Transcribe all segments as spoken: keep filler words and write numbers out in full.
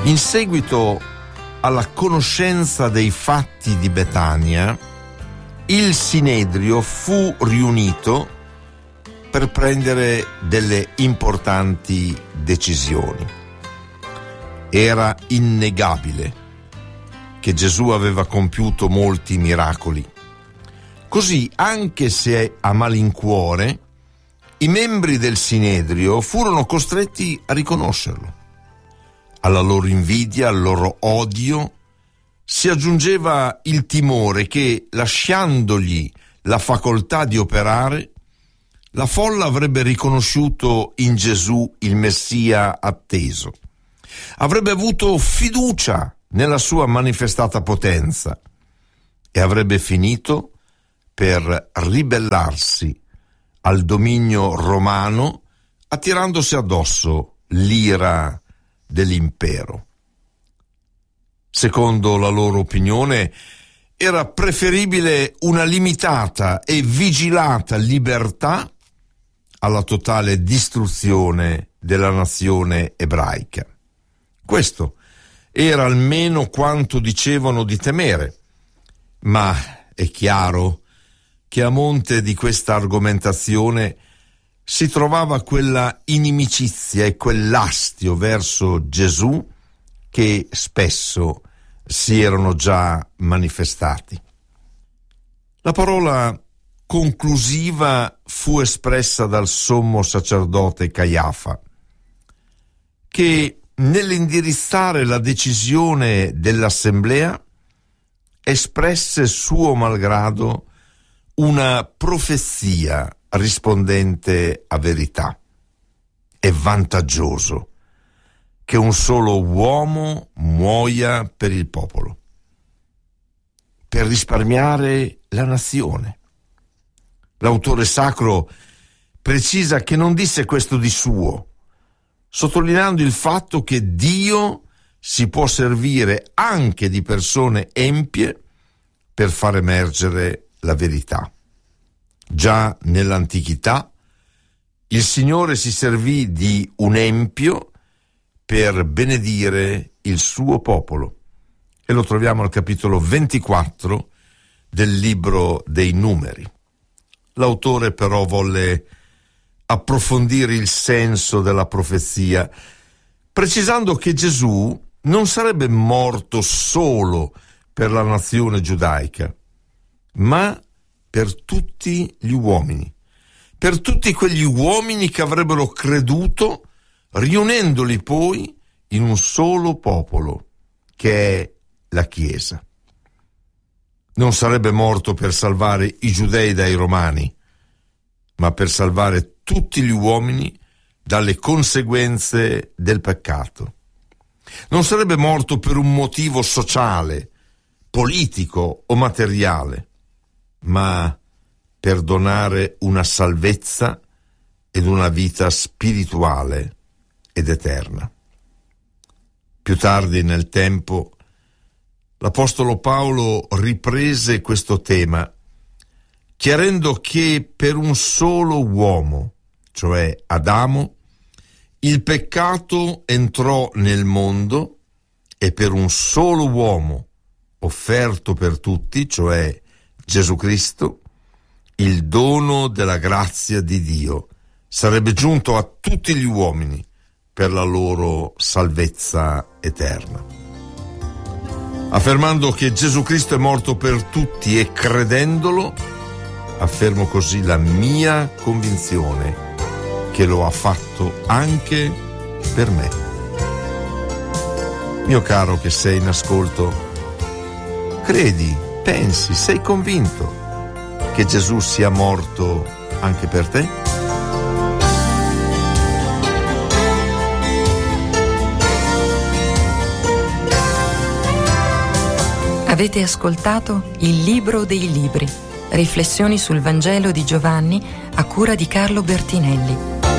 In seguito alla conoscenza dei fatti di Betania, il Sinedrio fu riunito per prendere delle importanti decisioni. Era innegabile che Gesù aveva compiuto molti miracoli. Così, anche se a malincuore, i membri del Sinedrio furono costretti a riconoscerlo. Alla loro invidia, al loro odio, si aggiungeva il timore che, lasciandogli la facoltà di operare, la folla avrebbe riconosciuto in Gesù il Messia atteso. Avrebbe avuto fiducia nella sua manifestata potenza e avrebbe finito per ribellarsi al dominio romano, attirandosi addosso l'ira dell'impero. Secondo la loro opinione, era preferibile una limitata e vigilata libertà alla totale distruzione della nazione ebraica. Questo era almeno quanto dicevano di temere, ma è chiaro che a monte di questa argomentazione si trovava quella inimicizia e quell'astio verso Gesù che spesso si erano già manifestati. La parola conclusiva fu espressa dal sommo sacerdote Caiafa, che nell'indirizzare la decisione dell'assemblea espresse suo malgrado una profezia rispondente a verità. È vantaggioso che un solo uomo muoia per il popolo, per risparmiare la nazione. L'autore sacro precisa che non disse questo di suo, sottolineando il fatto che Dio si può servire anche di persone empie per far emergere la verità. Già nell'antichità il Signore si servì di un empio per benedire il suo popolo, e lo troviamo al capitolo ventiquattro del libro dei Numeri. L'autore però volle approfondire il senso della profezia, precisando che Gesù non sarebbe morto solo per la nazione giudaica, ma per tutti gli uomini, per tutti quegli uomini che avrebbero creduto, riunendoli poi in un solo popolo, che è la Chiesa. Non sarebbe morto per salvare i giudei dai romani, ma per salvare tutti gli uomini dalle conseguenze del peccato. Non sarebbe morto per un motivo sociale, politico o materiale, ma per donare una salvezza ed una vita spirituale ed eterna. Più tardi nel tempo, l'Apostolo Paolo riprese questo tema, chiarendo che per un solo uomo, cioè Adamo, il peccato entrò nel mondo, e per un solo uomo, offerto per tutti, cioè Gesù Cristo, il dono della grazia di Dio sarebbe giunto a tutti gli uomini per la loro salvezza eterna. Affermando che Gesù Cristo è morto per tutti e credendolo, affermo così la mia convinzione che lo ha fatto anche per me. Mio caro che sei in ascolto, credi, pensi, sei convinto che Gesù sia morto anche per te? Avete ascoltato Il Libro dei Libri, riflessioni sul Vangelo di Giovanni a cura di Carlo Bertinelli.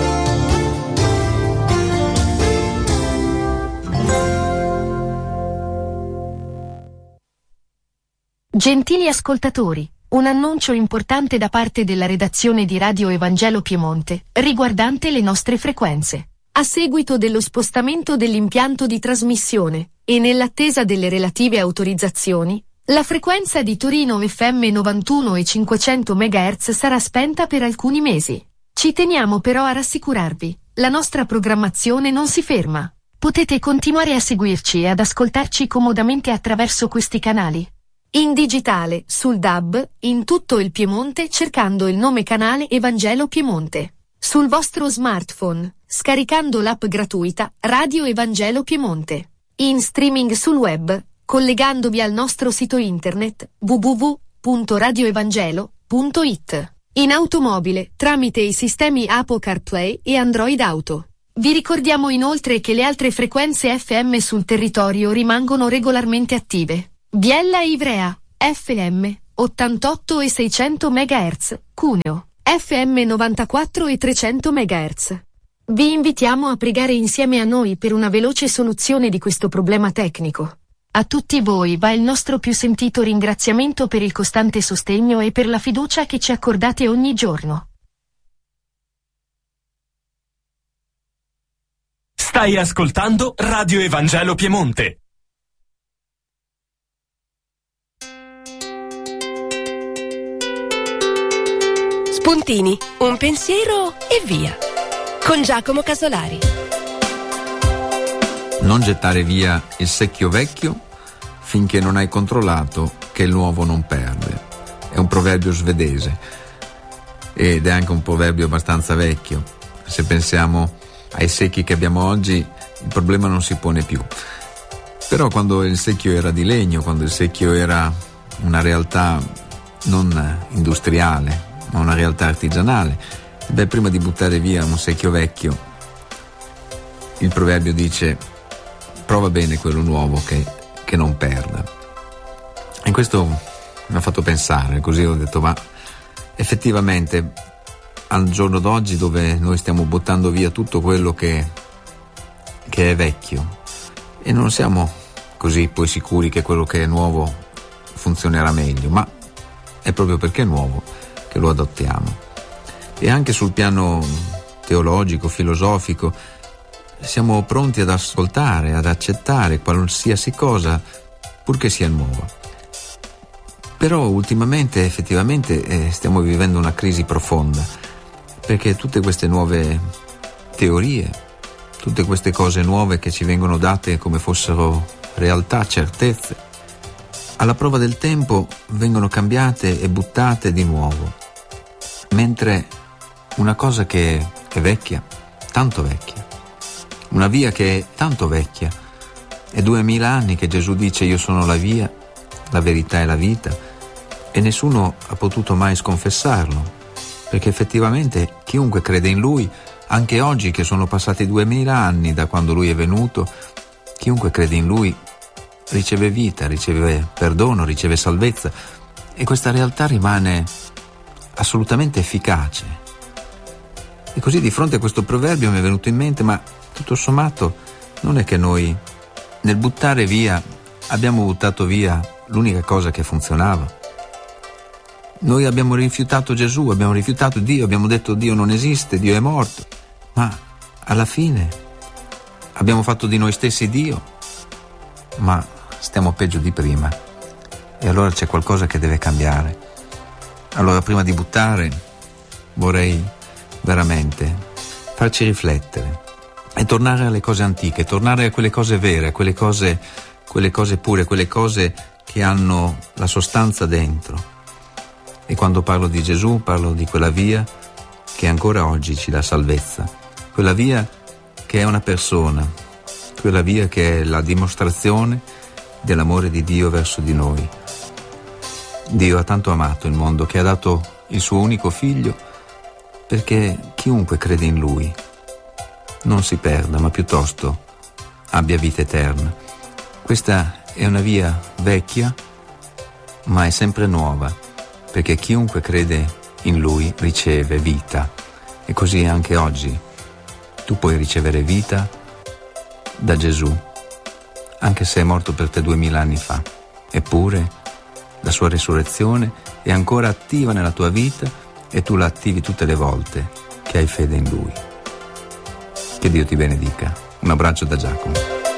Gentili ascoltatori, un annuncio importante da parte della redazione di Radio Evangelo Piemonte, riguardante le nostre frequenze. A seguito dello spostamento dell'impianto di trasmissione, e nell'attesa delle relative autorizzazioni, la frequenza di Torino F M novantuno e cinquecento megahertz sarà spenta per alcuni mesi. Ci teniamo però a rassicurarvi, la nostra programmazione non si ferma. Potete continuare a seguirci e ad ascoltarci comodamente attraverso questi canali. In digitale, sul D A B, in tutto il Piemonte cercando il nome canale Evangelo Piemonte. Sul vostro smartphone, scaricando l'app gratuita Radio Evangelo Piemonte. In streaming sul web, collegandovi al nostro sito internet w w w punto radio evangelo punto i t. In automobile, tramite i sistemi Apple CarPlay e Android Auto. Vi ricordiamo inoltre che le altre frequenze F M sul territorio rimangono regolarmente attive. Biella e Ivrea, F M, ottantotto e seicento megahertz, Cuneo, F M novantaquattro e trecento megahertz. Vi invitiamo a pregare insieme a noi per una veloce soluzione di questo problema tecnico. A tutti voi va il nostro più sentito ringraziamento per il costante sostegno e per la fiducia che ci accordate ogni giorno. Stai ascoltando Radio Evangelo Piemonte. Spuntini, un pensiero e via. Con Giacomo Casolari. Non gettare via il secchio vecchio finché non hai controllato che il nuovo non perde. È un proverbio svedese ed è anche un proverbio abbastanza vecchio. Se pensiamo ai secchi che abbiamo oggi, il problema non si pone più. Però quando il secchio era di legno, quando il secchio era una realtà non industriale, ma una realtà artigianale, beh, prima di buttare via un secchio vecchio, il proverbio dice: prova bene quello nuovo che, che non perda. E questo mi ha fatto pensare, così ho detto, ma effettivamente al giorno d'oggi, dove noi stiamo buttando via tutto quello che, che è vecchio, e non siamo così poi sicuri che quello che è nuovo funzionerà meglio, ma è proprio perché è nuovo che lo adottiamo. E anche sul piano teologico, filosofico, siamo pronti ad ascoltare, ad accettare qualsiasi cosa, purché sia nuova. Però ultimamente effettivamente eh, stiamo vivendo una crisi profonda, perché tutte queste nuove teorie, tutte queste cose nuove che ci vengono date come fossero realtà, certezze, alla prova del tempo vengono cambiate e buttate di nuovo, mentre una cosa che è vecchia, tanto vecchia, una via che è tanto vecchia, è duemila anni che Gesù dice: io sono la via, la verità e la vita, e nessuno ha potuto mai sconfessarlo, perché effettivamente chiunque crede in Lui, anche oggi che sono passati duemila anni da quando Lui è venuto, chiunque crede in Lui riceve vita, riceve perdono, riceve salvezza, e questa realtà rimane assolutamente efficace. E così di fronte a questo proverbio mi è venuto in mente, ma tutto sommato non è che noi nel buttare via abbiamo buttato via l'unica cosa che funzionava. Noi abbiamo rifiutato Gesù, abbiamo rifiutato Dio, abbiamo detto Dio non esiste, Dio è morto, ma alla fine abbiamo fatto di noi stessi Dio, ma stiamo peggio di prima, e allora c'è qualcosa che deve cambiare. Allora prima di buttare vorrei veramente farci riflettere e tornare alle cose antiche, tornare a quelle cose vere, quelle cose, quelle cose pure, quelle cose che hanno la sostanza dentro. E quando parlo di Gesù parlo di quella via che ancora oggi ci dà salvezza, quella via che è una persona, quella via che è la dimostrazione dell'amore di Dio verso di noi. Dio ha tanto amato il mondo che ha dato il suo unico figlio perché chiunque crede in Lui non si perda, ma piuttosto abbia vita eterna. Questa è una via vecchia, ma è sempre nuova, perché chiunque crede in Lui riceve vita. E così anche oggi tu puoi ricevere vita da Gesù, anche se è morto per te duemila anni fa. Eppure la sua resurrezione è ancora attiva nella tua vita e tu la attivi tutte le volte che hai fede in Lui. Che Dio ti benedica. Un abbraccio da Giacomo.